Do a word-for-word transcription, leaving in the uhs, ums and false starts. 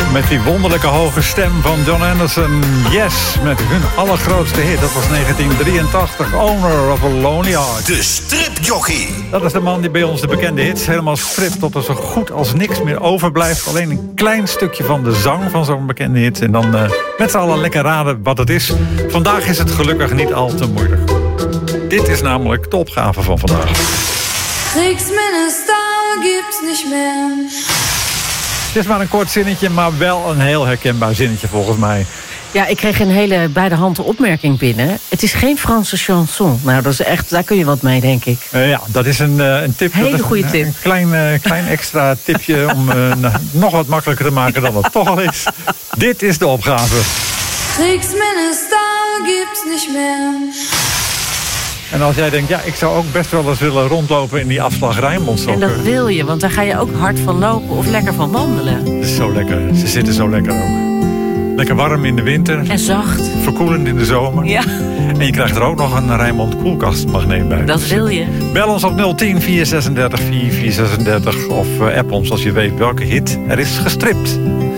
Met die wonderlijke hoge stem van John Anderson. Yes, met hun allergrootste hit. Dat was negentien drieëntachtig. Owner of a Lonely Heart. De stripjockey. Dat is de man die bij ons de bekende hits helemaal stript tot er zo goed als niks meer overblijft. Alleen een klein stukje van de zang van zo'n bekende hit. En dan uh, met z'n allen lekker raden wat het is. Vandaag is het gelukkig niet al te moeilijk. Dit is namelijk de opgave van vandaag. Kriegsminister gibt's nicht meer. Het is maar een kort zinnetje, maar wel een heel herkenbaar zinnetje volgens mij. Ja, ik kreeg een hele bij de hand opmerking binnen. Het is geen Franse chanson. Nou, dat is echt, daar kun je wat mee, denk ik. Uh, ja, dat is een, uh, een tip. Hele dat is goede een, tip. Een klein, uh, klein extra tipje om uh, nog wat makkelijker te maken dan het toch al is. Dit is de opgave. Kriegsminister gibt's nicht meer. En als jij denkt, ja, ik zou ook best wel eens willen rondlopen in die afslag Rijnmond. En dat wil je, want daar ga je ook hard van lopen of lekker van wandelen. Het is zo lekker. Ze zitten zo lekker ook. Lekker warm in de winter. En zacht. Verkoelend in de zomer. Ja. En je krijgt er ook nog een Rijnmond koelkastmagneet bij. Dat wil je. Bel ons op nul tien, vier zesendertig, vierentveertig zesendertig of app ons als je weet welke hit er is gestript.